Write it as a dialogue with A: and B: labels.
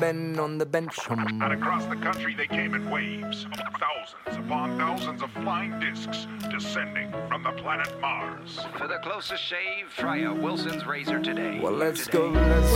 A: Ben on the bench.
B: And across the country they came in waves, thousands upon thousands of flying discs descending from the planet Mars.
C: For the closest shave, try a Wilson's razor today.
A: Well, let's go.